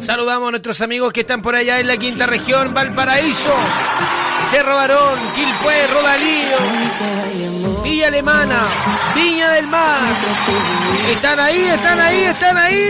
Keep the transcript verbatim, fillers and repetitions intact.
Saludamos a nuestros amigos que están por allá en la quinta región, Valparaíso, Cerro Barón, Quilpué, Rodalío, Villa Alemana, Viña del Mar. Están ahí, están ahí, están ahí.